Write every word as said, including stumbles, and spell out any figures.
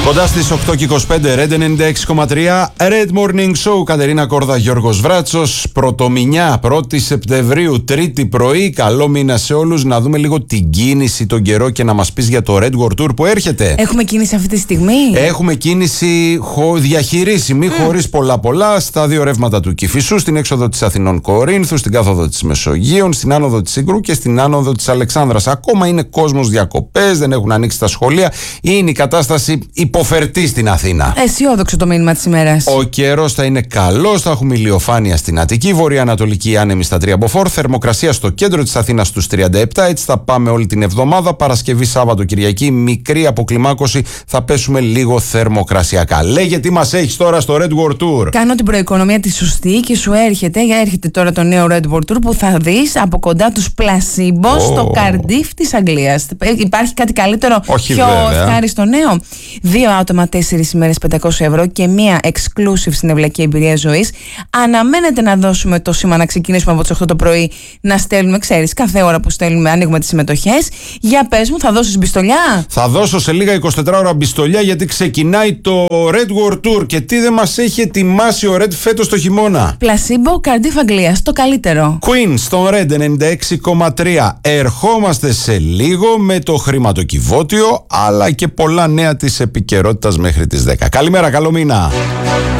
Κοντά στις οκτώ και είκοσι πέντε, Red ενενήντα έξι κόμμα τρία, Red Morning Show, Κατερίνα Κόρδα, Γιώργος Βράτσος, πρωτομηνιά, πρώτη Σεπτεμβρίου, τρίτη πρωί, καλό μήνα σε όλους. Να δούμε λίγο την κίνηση, τον καιρό και να μας πεις για το Red World Tour που έρχεται. Έχουμε κίνηση αυτή τη στιγμή. Έχουμε κίνηση χω, διαχειρίσιμη, mm. χωρίς πολλά πολλά, στα δύο ρεύματα του Κηφισού, στην έξοδο της Αθηνών Κορίνθου, στην κάθοδο της Μεσογείων, στην άνοδο της Σύγκρου και στην άνοδο της Αλεξάνδρας. Ακόμα είναι κόσμος διακοπές, δεν έχουν ανοίξει τα σχολεία, είναι η κατάσταση υποφερτή στην Αθήνα. Αισιόδοξο το μήνυμα της ημέρας. Ο καιρός θα είναι καλός, θα έχουμε ηλιοφάνεια στην Αττική, βορειοανατολική άνεμη στα τρία μποφόρ, θερμοκρασία στο κέντρο της Αθήνας στους τριάντα επτά. Έτσι θα πάμε όλη την εβδομάδα. Παρασκευή, Σάββατο, Κυριακή, μικρή αποκλιμάκωση, θα πέσουμε λίγο θερμοκρασιακά. Λέγε τι μας έχεις τώρα στο Red World Tour. Κάνω την προοικονομία τη σωστή και σου έρχεται, έρχεται τώρα το νέο Red World Tour που θα δεις από κοντά τους πλασίμπο oh. στο Καρντίφ της Αγγλίας. Υπάρχει κάτι καλύτερο, όχι πιο βέβαια. ευχάριστο νέο? Δύο άτομα, τέσσερις ημέρες, πεντακόσια ευρώ και μία exclusive στην ευλακή εμπειρία ζωής. Αναμένεται να δώσουμε το σήμα να ξεκινήσουμε από τις οκτώ το πρωί να στέλνουμε, ξέρεις, κάθε ώρα που στέλνουμε ανοίγουμε τις συμμετοχές. Για πες μου, θα δώσεις μπιστολιά? Θα δώσω σε λίγα είκοσι τέσσερις ώρα μπιστολιά, γιατί ξεκινάει το Red World Tour και τι δεν μας έχει ετοιμάσει ο Red φέτος το χειμώνα. Πλασίμπο, Καρντίφ Αγγλίας, το καλύτερο. Queen στον Red ενενήντα έξι κόμμα τρία. Ερχόμαστε σε λίγο με το χρηματοκιβώτιο αλλά και πολλά νέα της επικαιρότητας μέχρι τις δέκα. Καλημέρα, καλό μήνα.